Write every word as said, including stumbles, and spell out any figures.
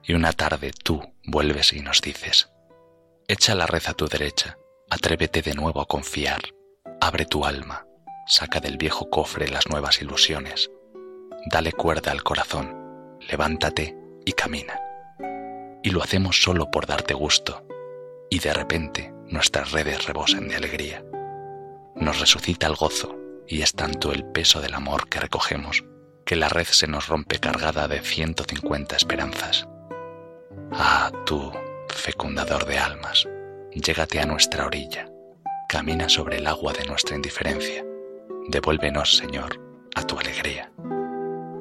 Y una tarde tú vuelves y nos dices: echa la red a tu derecha, atrévete de nuevo a confiar, abre tu alma, saca del viejo cofre las nuevas ilusiones, dale cuerda al corazón, levántate y camina. Y lo hacemos solo por darte gusto, y de repente nuestras redes rebosan de alegría. Nos resucita el gozo, y es tanto el peso del amor que recogemos, que la red se nos rompe cargada de ciento cincuenta esperanzas. Ah, tú, fecundador de almas, llégate a nuestra orilla, camina sobre el agua de nuestra indiferencia, devuélvenos, Señor, a tu alegría.